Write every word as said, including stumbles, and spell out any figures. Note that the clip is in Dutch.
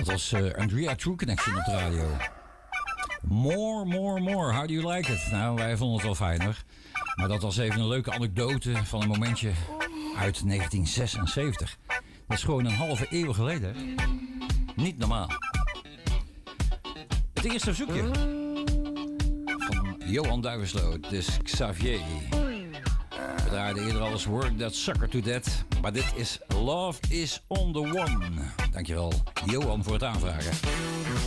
Dat was uh, Andrea True Connection op de radio. More, more, more. How do you like it? Nou, wij vonden het wel fijn hoor. Maar dat was even een leuke anekdote van een momentje uit negentien zesenzeventig. Dat is gewoon een halve eeuw geleden. Niet normaal. Het eerste verzoekje van Johan Duivensloot, dus Xavier. We draaiden eerder al eens Work That Sucker to Death. Maar dit is Love is on the One. Dankjewel, Johan, voor het aanvragen.